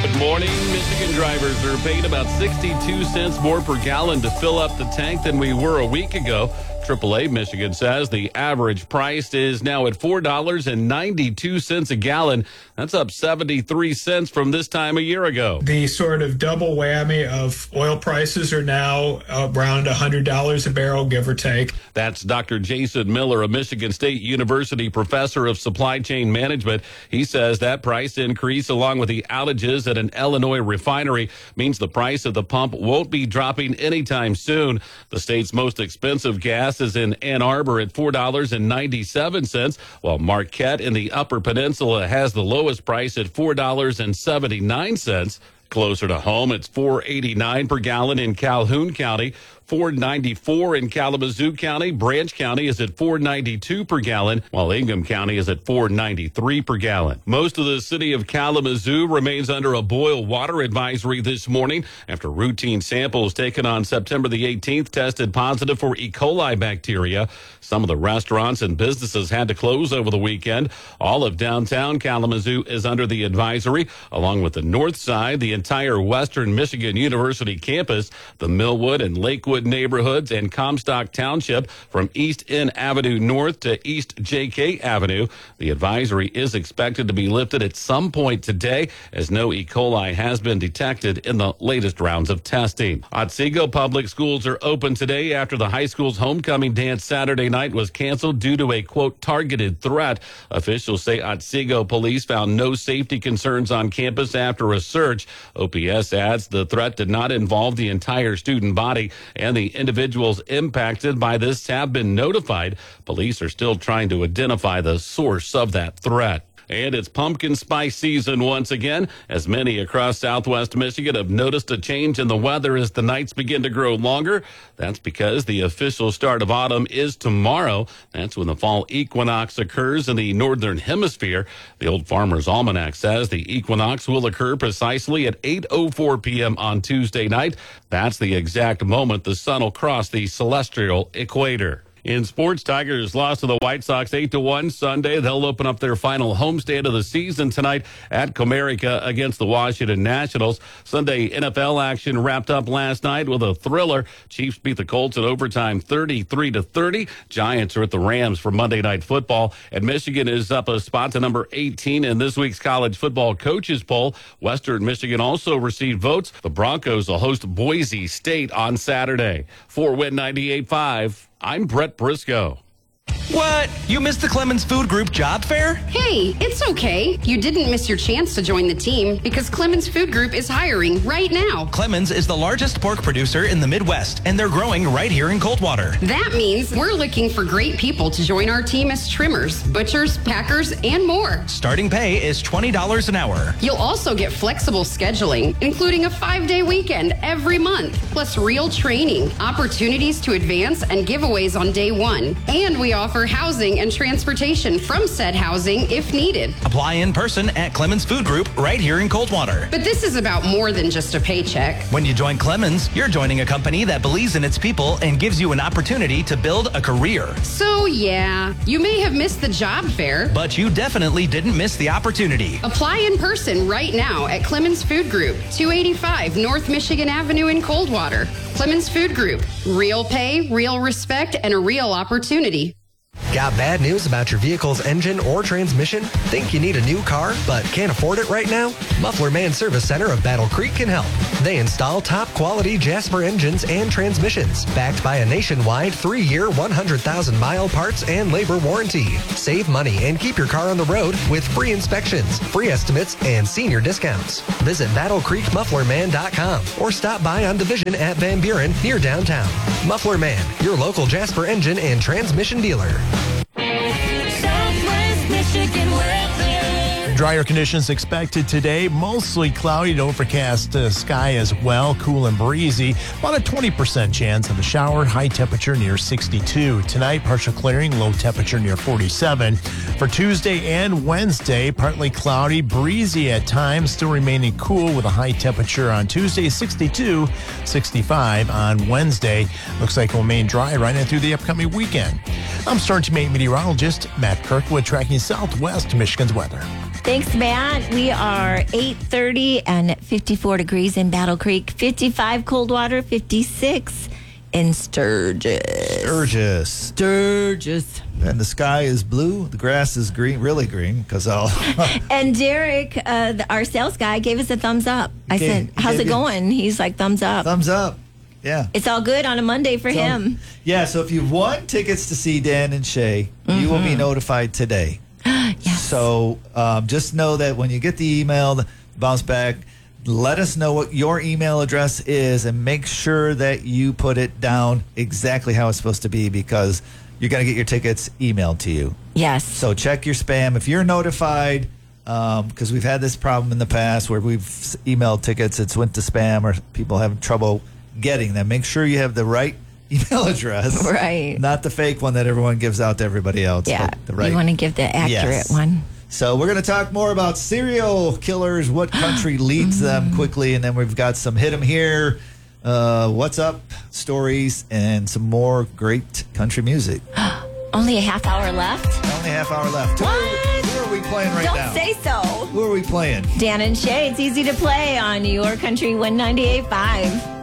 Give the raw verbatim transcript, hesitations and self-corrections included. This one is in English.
Good morning. Michigan drivers are paying about sixty-two cents more per gallon to fill up the tank than we were a week ago. triple A Michigan says the average price is now at four dollars and ninety-two cents a gallon. That's up seventy-three cents from this time a year ago. The sort of double whammy of oil prices are now around one hundred dollars a barrel, give or take. That's Doctor Jason Miller, a Michigan State University professor of supply chain management. He says that price increase, along with the outages at an Illinois refinery, means the price at the pump won't be dropping anytime soon. The state's most expensive gas is in Ann Arbor at four dollars and ninety-seven cents, while Marquette in the Upper Peninsula has the lowest price at four dollars and seventy-nine cents. Closer to home, it's four dollars and eighty-nine cents per gallon in Calhoun County, four dollars and ninety-four cents in Kalamazoo County. Branch County is at four dollars and ninety-two cents per gallon, while Ingham County is at four dollars and ninety-three cents per gallon. Most of the city of Kalamazoo remains under a boil water advisory this morning after routine samples taken on September the eighteenth tested positive for E. coli bacteria. Some of the restaurants and businesses had to close over the weekend. All of downtown Kalamazoo is under the advisory, along with the north side, the entire Western Michigan University campus, the Millwood and Lakewood neighborhoods, and Comstock Township from East N Avenue North to East J K Avenue. The advisory is expected to be lifted at some point today, as no E. coli has been detected in the latest rounds of testing. Otsego Public Schools are open today after the high school's homecoming dance Saturday night was canceled due to a, quote, targeted threat. Officials say Otsego police found no safety concerns on campus after a search. O P S adds the threat did not involve the entire student body, and the individuals impacted by this have been notified. Police are still trying to identify the source of that threat. And it's pumpkin spice season once again, as many across southwest Michigan have noticed a change in the weather as the nights begin to grow longer. That's because the official start of autumn is tomorrow. That's when the fall equinox occurs in the northern hemisphere. The Old Farmer's Almanac says the equinox will occur precisely at eight oh four p.m. on Tuesday night. That's the exact moment the sun will cross the celestial equator. In sports, Tigers lost to the White Sox eight to one Sunday. They'll open up their final homestand of the season tonight at Comerica against the Washington Nationals. Sunday N F L action wrapped up last night with a thriller. Chiefs beat the Colts in overtime thirty-three to thirty. Giants are at the Rams for Monday Night Football. And Michigan is up a spot to number eighteen in this week's college football coaches poll. Western Michigan also received votes. The Broncos will host Boise State on Saturday. For Win ninety-eight point five, I'm Brett Briscoe. What? You missed the Clemens Food Group job fair? Hey, it's okay. You didn't miss your chance to join the team because Clemens Food Group is hiring right now. Clemens is the largest pork producer in the Midwest, and they're growing right here in Coldwater. That means we're looking for great people to join our team as trimmers, butchers, packers, and more. Starting pay is twenty dollars an hour. You'll also get flexible scheduling, including a five-day weekend every month, plus real training, opportunities to advance, and giveaways on day one. And we offer housing and transportation from said housing if needed. Apply in person at Clemens Food Group right here in Coldwater. But this is about more than just a paycheck. When you join Clemens, you're joining a company that believes in its people and gives you an opportunity to build a career. So yeah, you may have missed the job fair, but you definitely didn't miss the opportunity. Apply in person right now at Clemens Food Group, two eighty-five North Michigan Avenue in Coldwater. Clemens Food Group, real pay, real respect, and a real opportunity. Got bad news about your vehicle's engine or transmission? Think you need a new car but can't afford it right now? Muffler Man Service Center of Battle Creek can help. They install top-quality Jasper engines and transmissions, backed by a nationwide three-year, one hundred thousand mile parts and labor warranty. Save money and keep your car on the road with free inspections, free estimates, and senior discounts. Visit battle creek muffler man dot com or stop by on Division at Van Buren near downtown. Muffler Man, your local Jasper engine and transmission dealer. Southwest Michigan weather. Drier conditions expected today. Mostly cloudy to overcast uh, sky as well. Cool and breezy. About a twenty percent chance of a shower. High temperature near sixty-two. Tonight, partial clearing. Low temperature near forty-seven. For Tuesday and Wednesday, partly cloudy, breezy at times. Still remaining cool with a high temperature on Tuesday, sixty-two, sixty-five on Wednesday. Looks like it'll remain dry right in through the upcoming weekend. I'm Star Team eight meteorologist Matt Kirkwood tracking Southwest Michigan's weather. Thanks, Matt. We are eight thirty and fifty-four degrees in Battle Creek, fifty-five Coldwater, fifty-six in Sturgis. Sturgis. Sturgis. And the sky is blue. The grass is green, really green, because I'll. And Derek, uh, the, our sales guy, gave us a thumbs up. I He gave- said, he how's gave it you- going? He's like, thumbs up. Thumbs up. Yeah. It's all good on a Monday for So- him. Yeah, so if you've won tickets to see Dan and Shay, you will be notified today. Yes. So um, just know that when you get the email, the bounce back, let us know what your email address is and make sure that you put it down exactly how it's supposed to be, because you're going to get your tickets emailed to you. Yes. So check your spam. If you're notified, because we've had this problem in the past where we've s- emailed tickets, it's went to spam or people have trouble getting them. Make sure you have the right email address. Right. Not the fake one that everyone gives out to everybody else. Yeah. but the right. You want to give the accurate Yes. one. So we're going to talk more about serial killers, what country leads them quickly, and then we've got some hit 'em here, uh, what's up stories, and some more great country music. Only a half hour left? Only a half hour left. Who are- What? Who are we playing right Don't now? say so. Who are we playing? Dan and Shay, it's easy to play on Your Country one ninety-eight point five.